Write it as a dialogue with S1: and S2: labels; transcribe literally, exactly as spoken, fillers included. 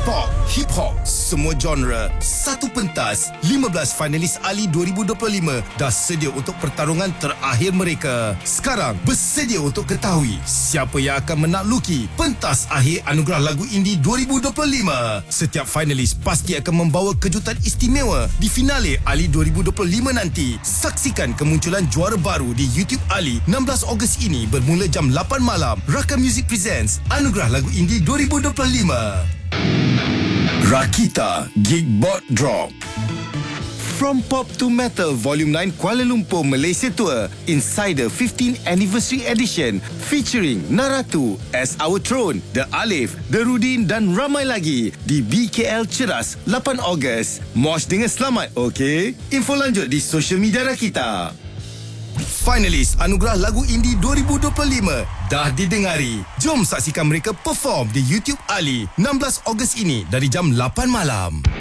S1: pop, hip hop, semua genre, satu pentas. lima belas finalis Ali dua ribu dua puluh lima dah sedia untuk pertarungan terakhir mereka. Sekarang bersedia untuk ketahui siapa yang akan menakluki pentas akhir Anugerah Lagu Indie dua ribu dua puluh lima. Setiap finalis pasti akan membawa kejutan istimewa di finale Ali dua ribu dua puluh lima nanti. Saksikan kemunculan juara baru di YouTube Ali enam belas Ogos ini bermula jam lapan malam. Rakam Music presents Anugerah Lagu Indie dua ribu dua puluh lima. Rakita Gigbot Drop. From Pop to Metal Volume nine Kuala Lumpur Malaysia Tour Insider fifteenth Anniversary Edition featuring Naratu, As Our Throne, The Alif, The Rudin dan ramai lagi di B K L Ceras lapan Ogos. Mosh dengan selamat, okey? Info lanjut di social media Rakita. Finalis Anugerah Lagu Indie dua ribu dua puluh lima dah didengari. Jom saksikan mereka perform di YouTube Ali enam belas Ogos ini dari jam lapan malam.